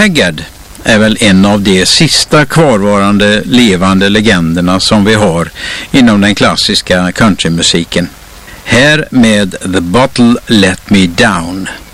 Haggard är väl en av de sista kvarvarande levande legenderna som vi har inom den klassiska countrymusiken. Här med The Bottle Let Me Down.